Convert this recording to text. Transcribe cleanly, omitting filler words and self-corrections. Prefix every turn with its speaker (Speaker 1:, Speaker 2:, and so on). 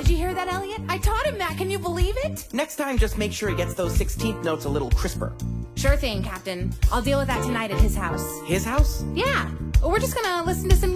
Speaker 1: Did you hear that, Elliot? I taught him that. Can you believe it?
Speaker 2: Next time, just make sure he gets those 16th notes a little crisper.
Speaker 1: Sure thing, Captain. I'll deal with that tonight at his house.
Speaker 2: His house?
Speaker 1: Yeah. We're just gonna listen to some